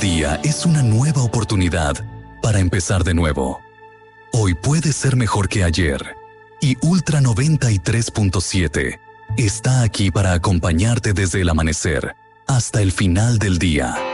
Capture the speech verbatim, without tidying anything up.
día es una nueva oportunidad para empezar de nuevo. Hoy puede ser mejor que ayer. Y Ultra noventa y tres punto siete está aquí para acompañarte desde el amanecer hasta el final del día.